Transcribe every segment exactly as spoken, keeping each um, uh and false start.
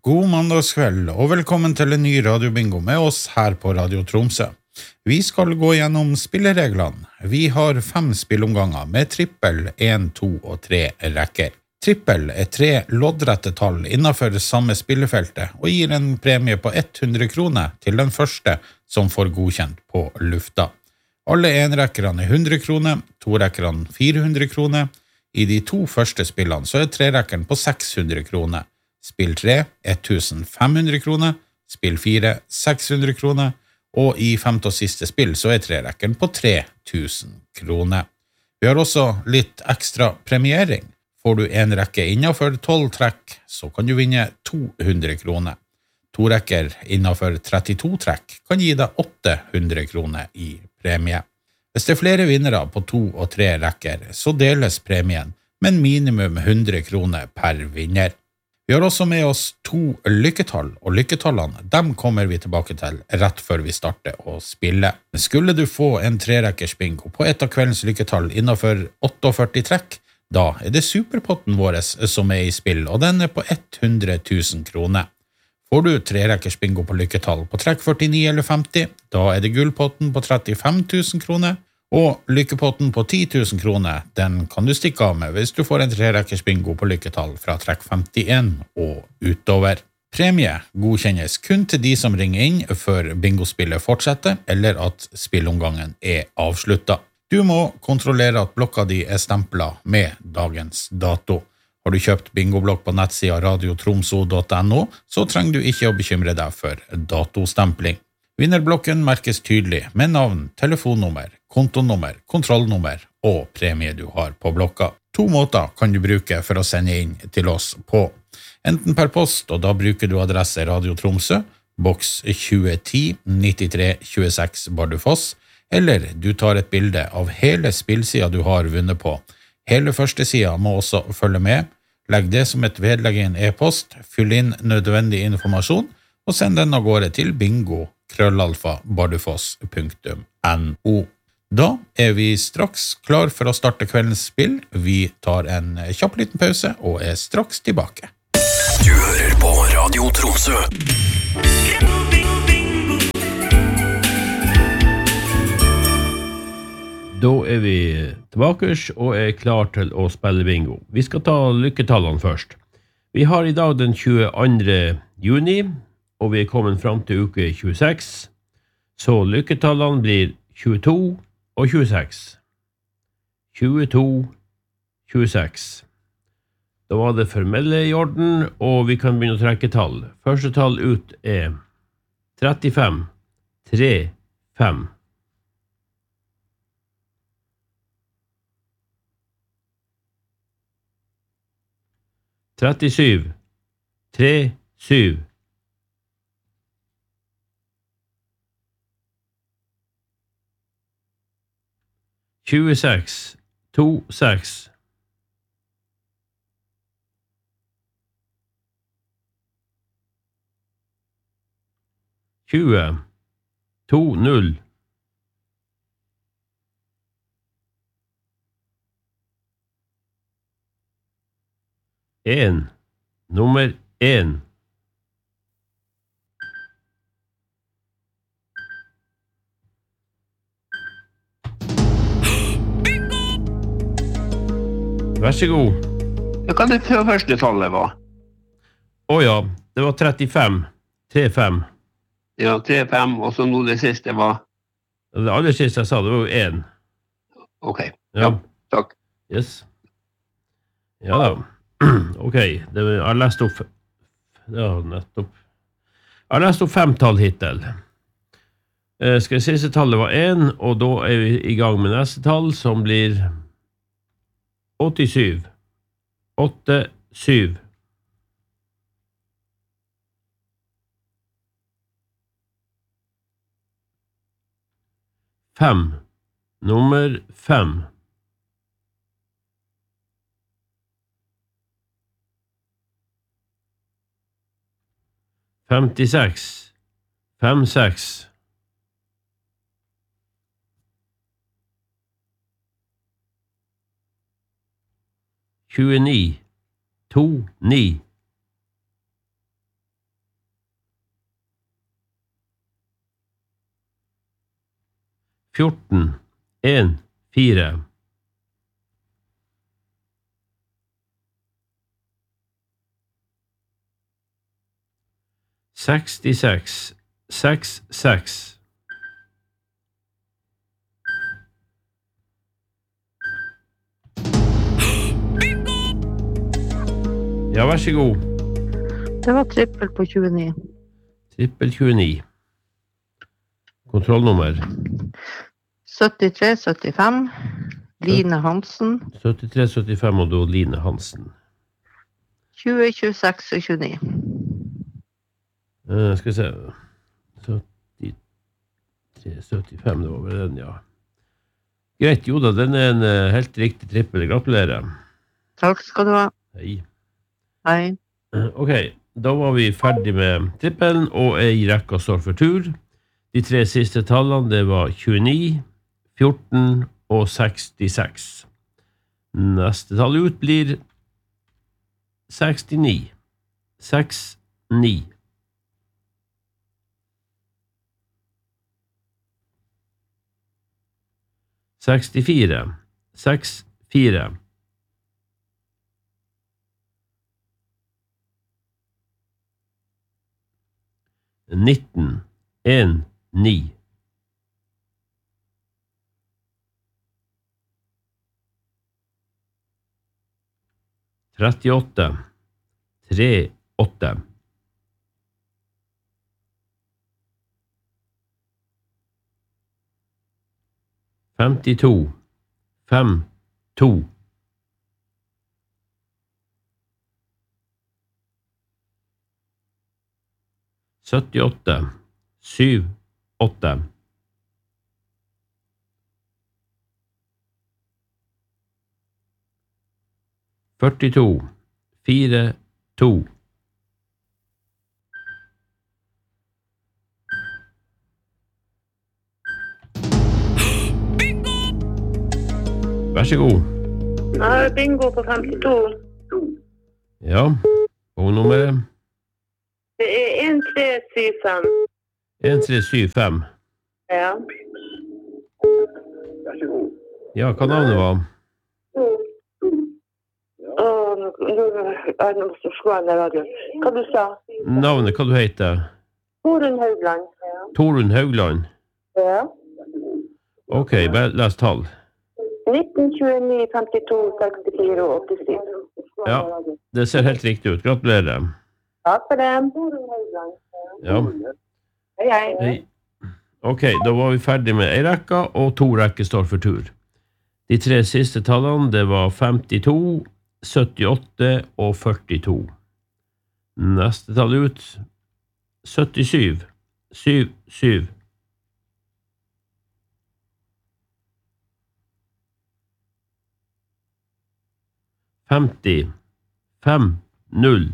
God mandagskveld, og velkommen til en ny radiobingo med oss her på Radio Tromsø. Vi skal gå gjennom spillereglene. Vi har fem spillomganger med trippel, en, to og tre rekker. Trippel er tre loddrette tall innenfor samme spillefeltet og gir en premie på hundre kroner til den første som får godkjent på lufta. Alle enrekkerne er hundre kroner, torekkerne fire hundre kroner. I de to første spillene så er trerekkeren på seks hundre kroner. Spill tre, fem hundre kroner, spill fire, seks hundre kroner, og i femte og siste spill så er trerekkeren på tre tusen kroner. Vi har også litt ekstra premiering. Får du en rekke innenfor tolv trekk, så kan du vinne to hundre kroner. To rekker innenfor trettito trekk kan gi deg åtte hundre kroner i premie. Hvis det er flere vinnere på to og tre rekker, så deles premien, men minimum hundre kroner per vinner. Vi har også med oss to lykketall, og lykketallene, dem kommer vi tilbake til rett før vi starter å spille. Skulle du få en trerekkers bingo på et av kveldens lykketall innenfor førtiåtte trekk, da er det superpotten vår som er i spill, og den er på hundre tusen kroner. Får du trerekkers bingo på lykketall på trekk førtini eller femti, da er det gullpotten på trettifem tusen kroner, og lykkepotten på ti tusen kroner, den kan du stikke av med hvis du får en trerekkers bingo på lykketall fra trekk femtien og utover. Premie godkjennes kun til de som ringer inn før bingospillet fortsetter, eller at spillomgangen er avsluttet. Du må kontrollere at blokka di er stemplet med dagens dato. Har du kjøpt bingoblokk på nettsida radiotromso punktum no, så trenger du ikke å bekymre deg for datostempling. Vinnerblokken merkes tydelig med navn, telefonnummer, kontonummer, kontrollnummer og premie du har på blokka. To måter kan du bruke for å sende inn til oss på. Enten per post, og da bruker du adresse Radio Tromsø, boks tjue ti nittitre tjueseks Bardufoss, eller du tar et bilde av hele spillsida du har vunnet på. Hele første sida må også følge med. Legg det som et vedlegg i en e-post, fyll inn nødvendig informasjon, og send den av gårde til bingo krøllalfa bardufoss punktum no. Da er vi straks klar for å starte kveldens spill. Vi tar en kjapp liten pause og er straks tilbake. Du hører på Radio Tromsø. Da er vi tilbake og er klar til å spille bingo. Vi skal ta lykketallene først. Vi har i dag den tjueandre juni, og vi er kommet frem til uke tjueseks. Så lykketallene blir tjueto og tjueseks. tjueto, tjueseks. Da var det formelle i orden, og vi kan begynne å trekke tall. Første tall ut er trettifem, tre, fem. trettisju, tre, syv. tjueseks, to, seks. tjue, to, null. En, nummer en. Vær så god. Hva det første tallet var? Åja, det var trettifem, tre, fem. Ja, tre, fem, og så nå det siste var? Det aller siste jeg sa, det var jo en. Ok, ja, ja takk. Yes. Ja da. Ok, det var, jeg leste opp, ja, nettopp. Jeg leste opp fem tall hittil. Eh, skal jeg siste tallet var en, og da er vi i gang med neste tall, som blir åttisju. åtte, syv. Fem. Nummer fem. Femtiseks. Fem, seks. tjueni. To, ni. fjorten, en, fire. sekstiseks, seks, seks. Ja, vær så god. Det var trippel på tjueni. Trippel tjueni. Kontrollnummer. syttitre syttifem. Line Hansen. syttitre syttifem og da Line Hansen. tjue tjueseks tjueni. Uh, skal vi se. syttitre syttifem, det var vel den, ja. Greit, jo da, den er en uh, helt riktig trippel. Gratulerer. Takk skal du ha. Hei. Hei. Uh, ok, da var vi ferdig med trippelen, og ei rekka står for tur. De tre siste tallene, det var tjueni, fjorten og sekstiseks. Neste tall ut blir sekstini. seks, ni. sekstifire. seks, fire. nitten, en, ni. trettiåtte, tre, åtte. femtito, fem, to. syttiåtte, syv, åtte. førtito, fire, to. Vær så god. Jeg har bingo på femtito. Ja, og nummeret? Det er en tre syv fem. en tre syv fem. Ja. Ja, hva navnet var? Åh, nå nå- nå måste jag slå an den radion. Hva du sa? Navnet, hva du heter? Torun Haugland. Torun Haugland. Ja. Ok, bare les tall. nitten, tjueni, femtito, sekstifire og åttisju. Ja, det ser helt riktig ut. Gratulerer. Takk for det. Ja. Hei, hei. Hei. Ok, da var vi ferdig med ei rekka, og to rekker står for tur. De tre siste tallene, det var femtito, syttiåtte og førtito. Neste tall ut, syttisyv, syv, syv. femti, fem, null.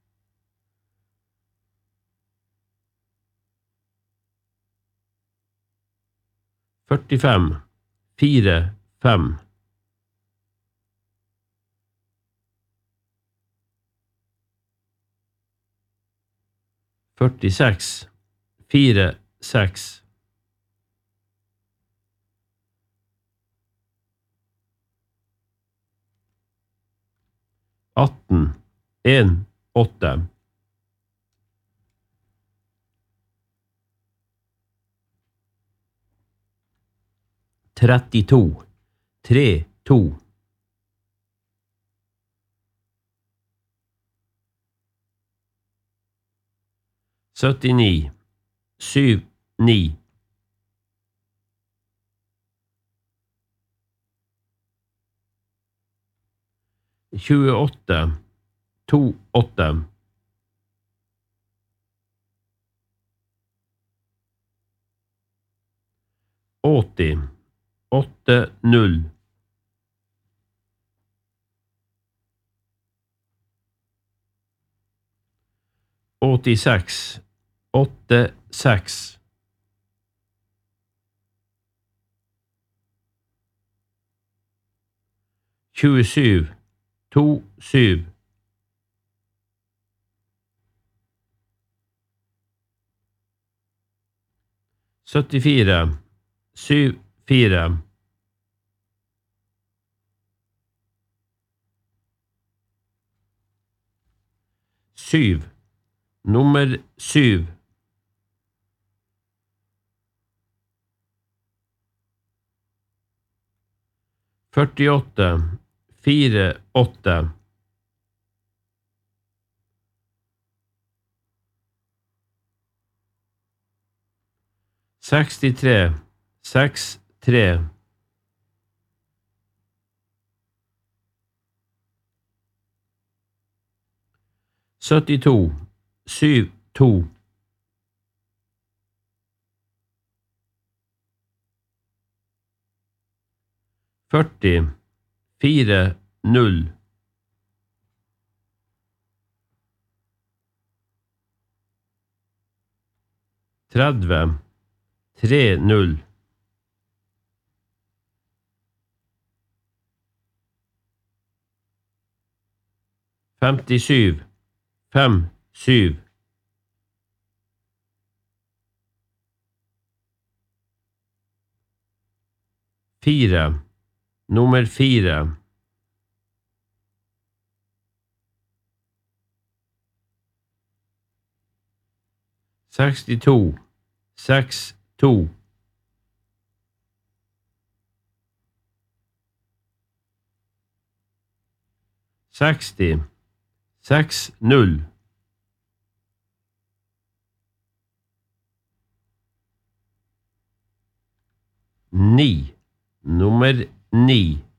førtifem, fire, fem. førtiseks, fire, seks. atten, en, åtte. trettito, tre, to. syttini, syv, ni. tjueåtte, to, åtte. åtti, åtte, null. åttiseks, åtte, seks. tjuesju, to, syv. syttifire, syv, fire. Syv. Nummer syv. Førtiåtte. Fire, åtte. Sekstitre. Seks, tre. Syttito. Syv, to. Førti. Fire, null. Tredve. Tre, null. Femtisyv. Fem, syv. Fire. Nummer fire. Sekstito. Seks, to. Seksti. Seks, null. Ni. Nummer ni.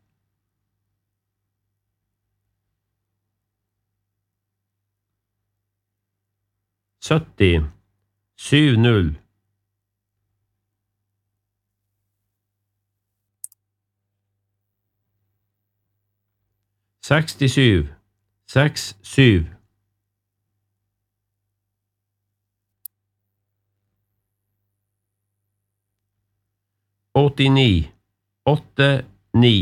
Sytti. Syv, null. Sekstisju. Seks, syv. Åttini. Åtte, ni.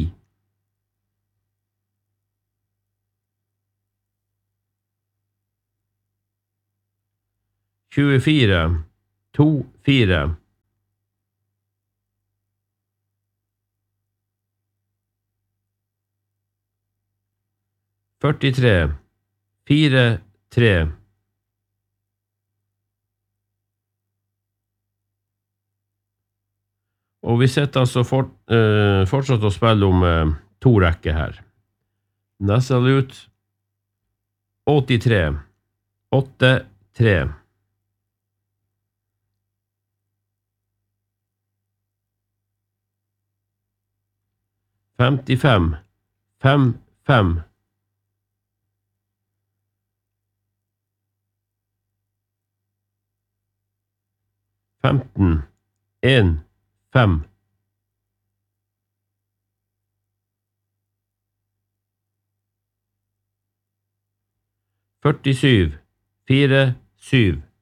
Tjuefire. To, fire. Førtitre. Fire, tre. Og vi setter altså fort, uh, fortsatt å spille om uh, to rekker her. Neste lut. åttitre. Åtte, tre. Femtifem. Fem, fem. Femten. En, fem. Førtisyv. Fire, syv.